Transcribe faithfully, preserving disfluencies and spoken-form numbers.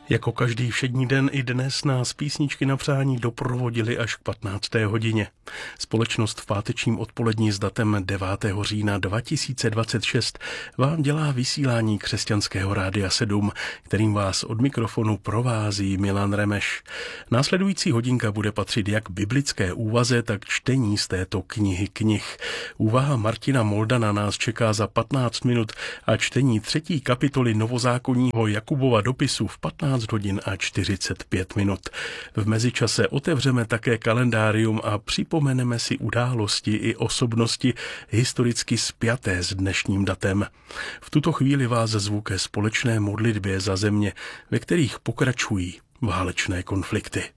Jako každý všední den i dnes nás písničky na přání doprovodily až k patnácté hodině. Společnost v pátečním odpolední s datem devátého října dva tisíce dvacet šest vám dělá vysílání Křesťanského rádia sedm, kterým vás od mikrofonu provází Milan Remeš. Následující hodinka bude patřit jak biblické úvaze, tak čtení z této knihy knih. Úvaha Martina Moldana nás čeká za patnáct minut a čtení třetí kapitoly novozákonního Jakubova dopisu v patnáct hodin a čtyřicet pět minut. V mezičase otevřeme také kalendárium a připomeneme si události i osobnosti historicky spjaté s dnešním datem. V tuto chvíli vás zvu ke společné modlitbě za země, ve kterých pokračují válečné konflikty.